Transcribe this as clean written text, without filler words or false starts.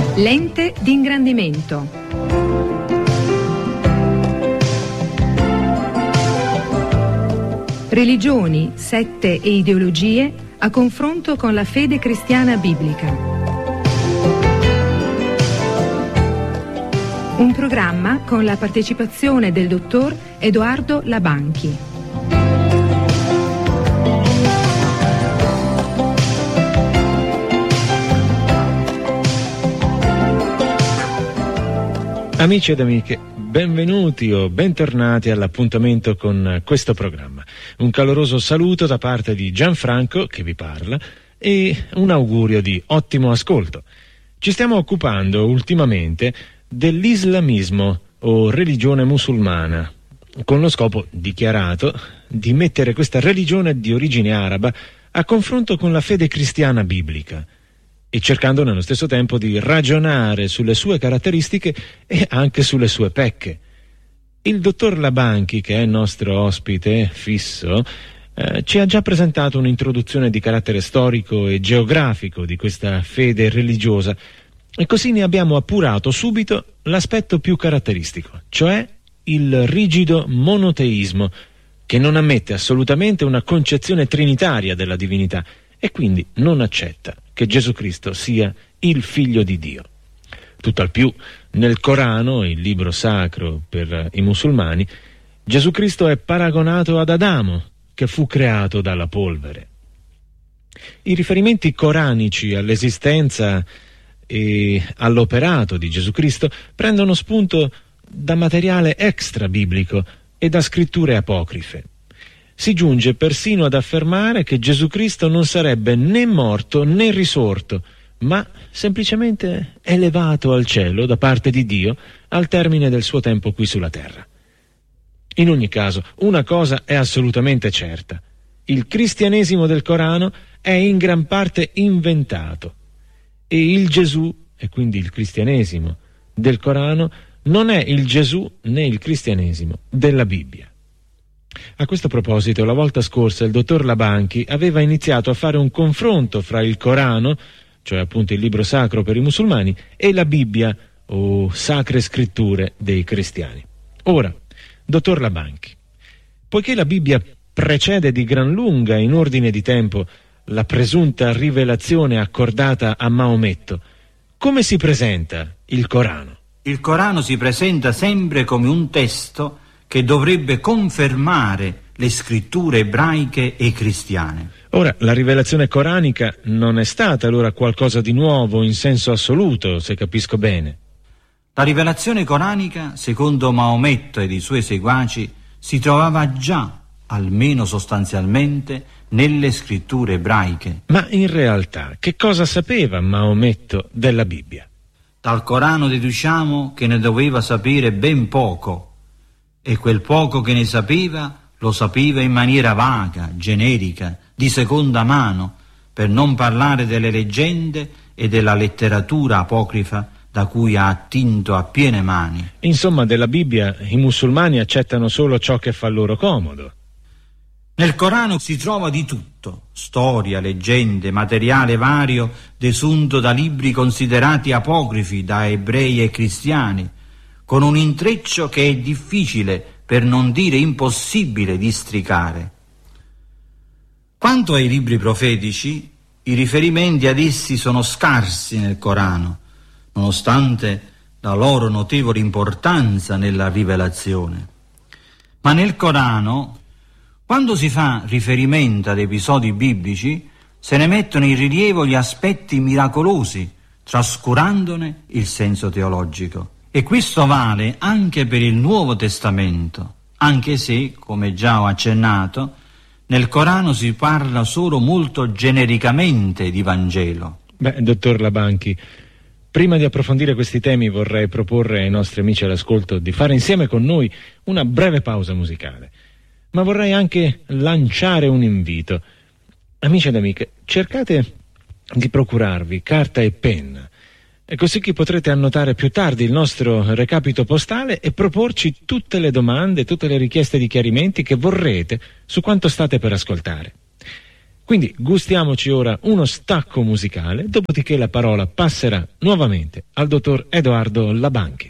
Lente di ingrandimento. Religioni, sette e ideologie a confronto con la fede cristiana biblica. Un programma con la partecipazione del dottor Edoardo Labanchi. Amici ed amiche, benvenuti o bentornati all'appuntamento con questo programma. Un caloroso saluto da parte di Gianfranco, che vi parla, e un augurio di ottimo ascolto. Ci stiamo occupando ultimamente dell'islamismo o religione musulmana, con lo scopo dichiarato di mettere questa religione di origine araba a confronto con la fede cristiana biblica, e cercando nello stesso tempo di ragionare sulle sue caratteristiche e anche sulle sue pecche. Il dottor Labanchi, che è il nostro ospite fisso, ci ha già presentato un'introduzione di carattere storico e geografico di questa fede religiosa, e così ne abbiamo appurato subito l'aspetto più caratteristico, cioè il rigido monoteismo, che non ammette assolutamente una concezione trinitaria della divinità e quindi non accetta che Gesù Cristo sia il figlio di Dio. Tutt'al più, nel Corano, il libro sacro per i musulmani, Gesù Cristo è paragonato ad Adamo, che fu creato dalla polvere. I riferimenti coranici all'esistenza e all'operato di Gesù Cristo prendono spunto da materiale extra biblico e da scritture apocrife. Si giunge persino ad affermare che Gesù Cristo non sarebbe né morto né risorto, ma semplicemente elevato al cielo da parte di Dio al termine del suo tempo qui sulla terra. In ogni caso, una cosa è assolutamente certa: il cristianesimo del Corano è in gran parte inventato, e il Gesù, e quindi il cristianesimo del Corano, non è il Gesù né il cristianesimo della Bibbia. A questo proposito, la volta scorsa il dottor Labanchi aveva iniziato a fare un confronto fra il Corano, cioè appunto il libro sacro per i musulmani, e la Bibbia o sacre scritture dei cristiani. Ora, dottor Labanchi, poiché la Bibbia precede di gran lunga in ordine di tempo la presunta rivelazione accordata a Maometto, come si presenta il Corano? Il Corano si presenta sempre come un testo che dovrebbe confermare le scritture ebraiche e cristiane. Ora, la rivelazione coranica non è stata allora qualcosa di nuovo in senso assoluto, se capisco bene. La rivelazione coranica, secondo Maometto ed i suoi seguaci, si trovava già, almeno sostanzialmente, nelle scritture ebraiche. Ma in realtà, che cosa sapeva Maometto della Bibbia? Dal Corano deduciamo che ne doveva sapere ben poco, e quel poco che ne sapeva lo sapeva in maniera vaga, generica, di seconda mano, per non parlare delle leggende e della letteratura apocrifa da cui ha attinto a piene mani. Insomma, della Bibbia i musulmani accettano solo ciò che fa loro comodo. Nel Corano si trova di tutto: storia, leggende, materiale vario desunto da libri considerati apocrifi da ebrei e cristiani, con un intreccio che è difficile, per non dire impossibile, districare. Quanto ai libri profetici, i riferimenti ad essi sono scarsi nel Corano, nonostante la loro notevole importanza nella rivelazione. Ma nel Corano, quando si fa riferimento ad episodi biblici, se ne mettono in rilievo gli aspetti miracolosi, trascurandone il senso teologico. E questo vale anche per il Nuovo Testamento, anche se, come già ho accennato, nel Corano si parla solo molto genericamente di Vangelo. Dottor Labanchi, prima di approfondire questi temi vorrei proporre ai nostri amici all'ascolto di fare insieme con noi una breve pausa musicale. Ma vorrei anche lanciare un invito. Amici ed amiche, cercate di procurarvi carta e penna, e così che potrete annotare più tardi il nostro recapito postale e proporci tutte le domande, tutte le richieste di chiarimenti che vorrete su quanto state per ascoltare. Quindi gustiamoci ora uno stacco musicale, dopodiché la parola passerà nuovamente al dottor Edoardo Labanchi.